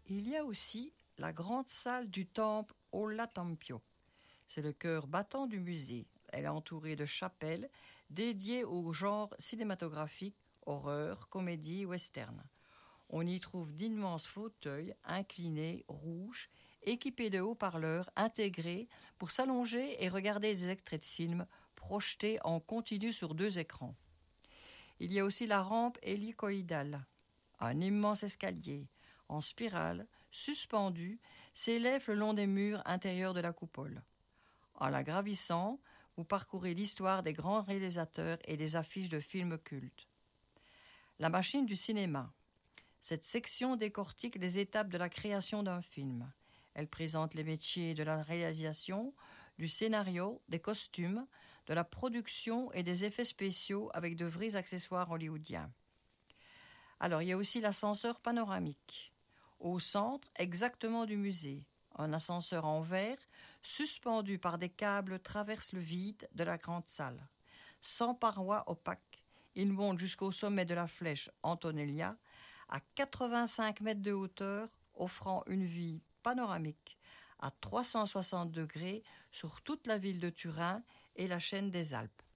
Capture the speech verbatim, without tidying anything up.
Il y a aussi la grande salle du temple Olla Tempio. C'est le cœur battant du musée. Elle est entourée de chapelles dédiées au genre cinématographique, horreur, comédie, western. On y trouve d'immenses fauteuils inclinés, rouges, équipés de haut-parleurs intégrés pour s'allonger et regarder des extraits de films projetés en continu sur deux écrans. Il y a aussi la rampe hélicoïdale. Un immense escalier, en spirale, suspendu, s'élève le long des murs intérieurs de la coupole. En la gravissant, vous parcourez l'histoire des grands réalisateurs et des affiches de films cultes. La machine du cinéma. Cette section décortique les étapes de la création d'un film. Elle présente les métiers de la réalisation, du scénario, des costumes, de la production et des effets spéciaux avec de vrais accessoires hollywoodiens. Alors, il y a aussi l'ascenseur panoramique. Au centre, exactement du musée, un ascenseur en verre, suspendu par des câbles, traverse le vide de la grande salle. Sans parois opaques, il monte jusqu'au sommet de la flèche Antonellia, à quatre-vingt-cinq mètres de hauteur, offrant une vue panoramique à trois cent soixante degrés sur toute la ville de Turin et la chaîne des Alpes.